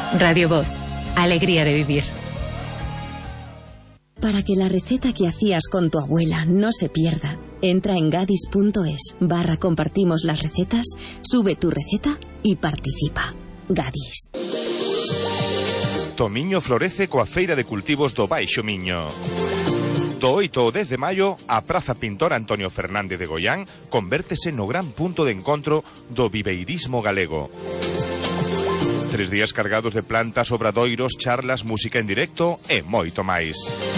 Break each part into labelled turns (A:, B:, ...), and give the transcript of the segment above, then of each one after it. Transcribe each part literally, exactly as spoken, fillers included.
A: Radio Voz, alegría de vivir.
B: Para que la receta que hacías con tu abuela no se pierda, entra en gadis.es barra compartimos las recetas, sube tu receta y participa. Gadis.
C: Tomiño florece coa Feira de Cultivos do Baixo Miño. Do oito ao dez de maio, a Praza Pintor Antonio Fernández de Goián convértese no gran punto de encontro do viveirismo galego. Tres días cargados de plantas, obradoiros, charlas, música en directo e moito máis.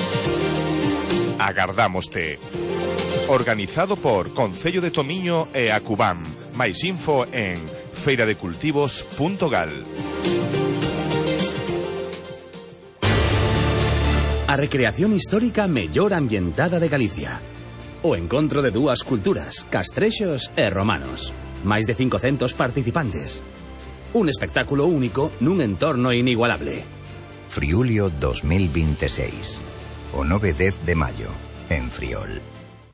C: Agardámoste. Organizado por Concello de Tomiño e Acubam. Máis info en feira de cultivos punto gal.
D: A recreación histórica mellor ambientada de Galicia. O encontro de dúas culturas, castrexos e romanos. Máis de cincocentos participantes. Un espectáculo único nun entorno inigualable.
E: Friulio dos mil veintiséis. O nove e dez de maio, en Friol.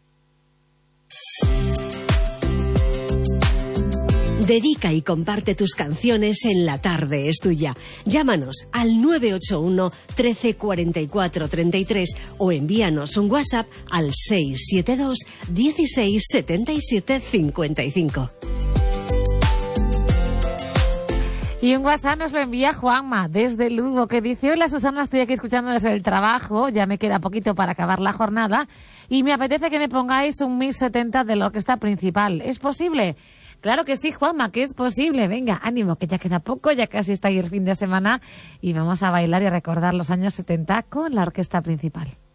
F: Dedica y comparte tus canciones en La Tarde es Tuya. Llámanos al nueve ocho uno, trece, cuarenta y cuatro, treinta y tres o envíanos un WhatsApp al seis siete dos, dieciséis, setenta y siete, cincuenta y cinco.
G: Y un WhatsApp nos lo envía Juanma desde Lugo, que dice: hola Susana, estoy aquí escuchando desde el trabajo, ya me queda poquito para acabar la jornada y me apetece que me pongáis un mil setenta de la orquesta principal. ¿Es posible? Claro que sí, Juanma, que es posible. Venga, ánimo, que ya queda poco, ya casi está ahí el fin de semana y vamos a bailar y a recordar los años setenta con la orquesta principal.